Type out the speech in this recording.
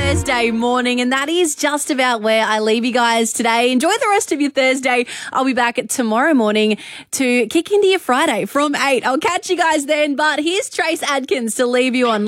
Thursday morning, and that is just about where I leave you guys today. Enjoy the rest of your Thursday. I'll be back tomorrow morning to kick into your Friday from 8. I'll catch you guys then, but here's Trace Adkins to leave you on.